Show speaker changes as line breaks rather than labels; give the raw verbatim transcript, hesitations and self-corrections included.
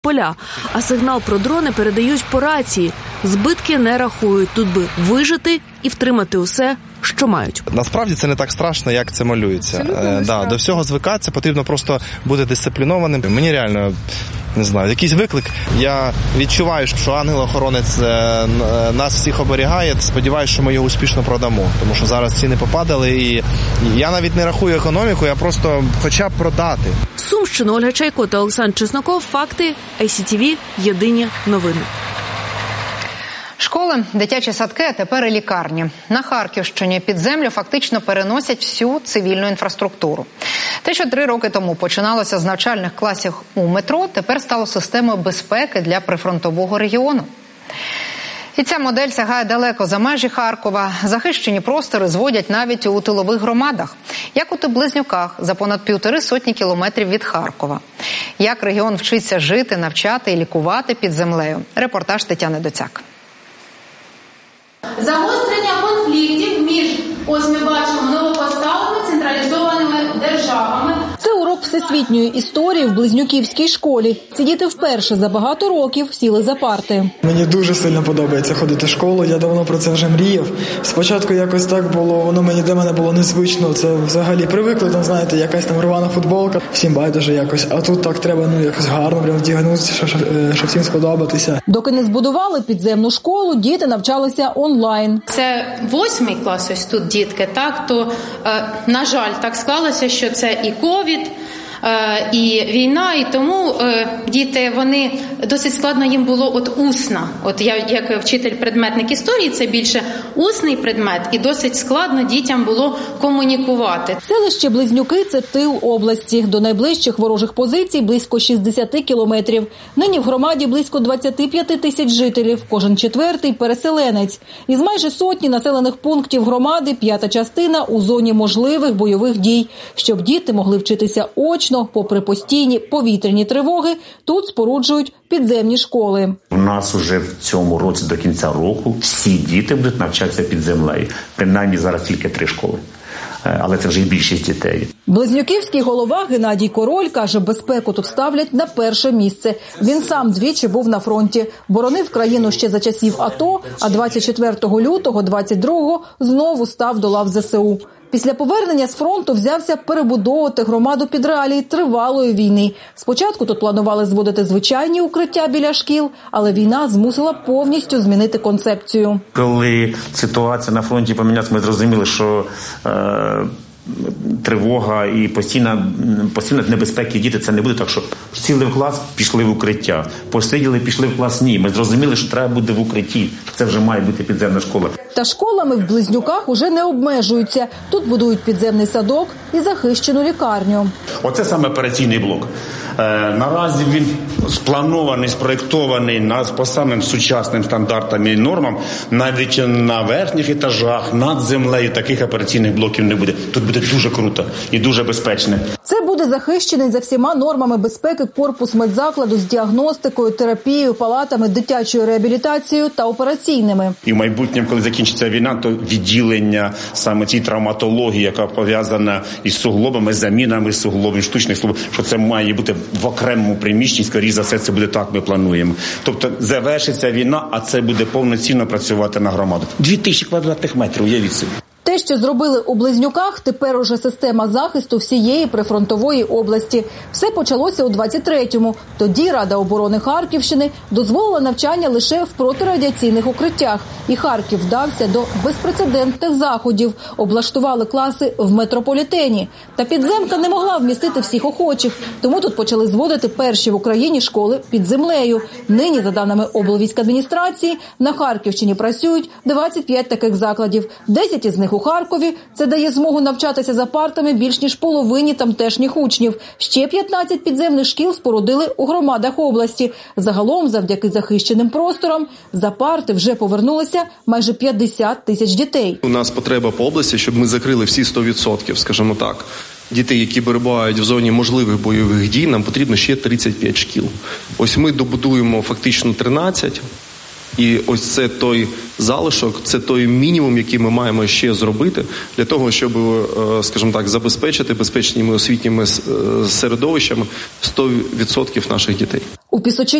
поля, а сигнал про дрони передають по рації. Збитки не рахують, тут би вижити і втримати усе, що мають.
Насправді це не так страшно, як це малюється. Е, да, до всього звикатися, потрібно просто бути дисциплінованим. Мені реально, не знаю, якийсь виклик. Я відчуваю, що ангел-охоронець нас всіх оберігає. Сподіваюся, що ми його успішно продамо, тому що зараз ціни попадали. І я навіть не рахую економіку, я просто хоча б продати.
Сумщина, Ольга Чайко та Олександр Чесноков. Факти. ай сі ті ві. Єдині новини.
Школи, дитячі садки, а тепер і лікарні. На Харківщині під землю фактично переносять всю цивільну інфраструктуру. Те, що три роки тому починалося з навчальних класів у метро, тепер стало системою безпеки для прифронтового регіону. І ця модель сягає далеко за межі Харкова. Захищені простори зводять навіть у тилових громадах, як у Близнюках, за понад півтори сотні кілометрів від Харкова. Як регіон вчиться жити, навчати і лікувати під землею. Репортаж Тетяни Доцяк.
Загострення конфліктів між, ось ми бачимо, новопоставленими централізованими державами.
Це урок всесвітньої історії в Близнюківській школі. Ці діти вперше за багато років сіли за парти.
Мені дуже сильно подобається ходити в школу, я давно про це вже мріяв. Спочатку якось так було, воно мені для мене було незвично. Це взагалі привикли, там, знаєте, якась там рвана футболка, всім байдуже якось. А тут так треба, ну, якось гарно прям вдягнутися, щоб, щоб всім сподобатися.
Доки не збудували підземну школу, діти навчалися онлайн.
Це восьмий клас, ось тут дітки, так, то, е, на жаль, так склалося, що це і ковід, і війна, і тому е, діти, вони досить складно їм було от усна. От я як вчитель-предметник історії, це більше усний предмет, і досить складно дітям було комунікувати.
Селище Близнюки – це тил області. До найближчих ворожих позицій близько шістдесят кілометрів. Нині в громаді близько двадцять п'ять тисяч жителів, кожен четвертий – переселенець. Із майже сотні населених пунктів громади п'ята частина у зоні можливих бойових дій. Щоб діти могли вчитися очно, попри постійні повітряні тривоги, тут споруджують підземні школи.
У нас уже в цьому році до кінця року всі діти будуть навчатися під землею. Принаймні зараз тільки три школи. Але це вже і більшість дітей.
Близнюківський голова Геннадій Король каже, безпеку тут ставлять на перше місце. Він сам двічі був на фронті. Боронив країну ще за часів АТО, а двадцять четвертого лютого двадцять другого знову став до лав зе се у. Після повернення з фронту взявся перебудовувати громаду під реалії тривалої війни. Спочатку тут планували зводити звичайні укриття біля шкіл, але війна змусила повністю змінити концепцію.
Коли ситуація на фронті помінялася, ми зрозуміли, що е, тривога і постійна, постійна небезпеки діти це не буде так, що сіли в клас, пішли в укриття, посиділи, пішли в клас, ні. Ми зрозуміли, що треба буде в укритті. Це вже має бути підземна школа.
Та школами в Близнюках уже не обмежуються. Тут будують підземний садок і захищену лікарню.
Оце саме операційний блок. Е, наразі він спланований, спроєктований на, по самим сучасним стандартам і нормам. Навіть на верхніх етажах, над землею таких операційних блоків не буде. Тут буде дуже круто і дуже безпечно.
Це буде захищений за всіма нормами безпеки корпус медзакладу з діагностикою, терапією, палатами, дитячою реабілітацією та операційними.
І в майбутньому, коли закінчиться війна, то відділення саме цієї травматології, яка пов'язана із суглобами, замінами суглобів, штучних суглобів, що це має бути в окремому приміщенні, скоріше за все, це буде так, ми плануємо. Тобто завершиться війна, а це буде повноцінно працювати на громаду. Дві тисячі квадратних метрів, уявіть собі.
Те, що зробили у Близнюках, тепер уже система захисту всієї прифронтової області. Все почалося у двадцять третьому. Тоді Рада оборони Харківщини дозволила навчання лише в протирадіаційних укриттях. І Харків вдався до безпрецедентних заходів. Облаштували класи в метрополітені. Та підземка не могла вмістити всіх охочих. Тому тут почали зводити перші в Україні школи під землею. Нині, за даними облвійськадміністрації, на Харківщині працюють двадцять п'ять таких закладів. десять із них у Харкові. Це дає змогу навчатися за партами більш ніж половині тамтешніх учнів. Ще п'ятнадцять підземних шкіл спорудили у громадах області. Загалом, завдяки захищеним просторам, за парти вже повернулися майже п'ятдесят тисяч дітей.
У нас потреба по області, щоб ми закрили всі сто відсотків, скажімо так. Дітей, які перебувають в зоні можливих бойових дій, нам потрібно ще тридцять п'ять шкіл. Ось ми добудуємо фактично тринадцять. І ось це той залишок, це той мінімум, який ми маємо ще зробити для того, щоб, скажімо так, забезпечити безпечними освітніми середовищами сто відсотків наших дітей.
У Пісочині